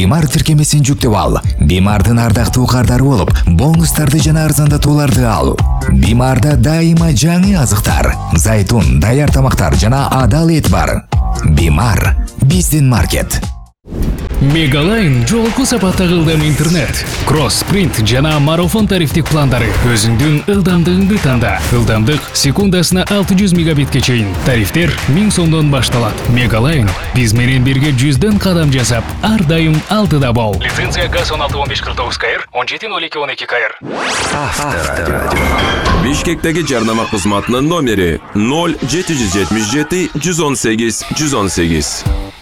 Бимар тиркемесин жүктөп ал. Бимардын ардактуу кардары болуп, бонустарды жана арзандатууларды ал. Бимарда дайыма жаңы азыктар, зайтун, даяр тамактар жана адал эт бар. Бимар биздин маркет. Мегалайн жолку сапаттагы ылдам интернет, кросс-принт жана марафон тарифтик пландары өзүңдүн ылдамдыгыңды танда. Ылдамдык секундасына 600 мегабитке чейин. Тарифтер 1000 сомдон башталат. Мегалайн биз менен бирге 100дөн кадам жасап, ар дайым алтыда бол. Лицензия ГАЗ 161549 КР 170212 КР. Авторадио. Бишкектеги жарнама кызматынын номери 0777 118 118.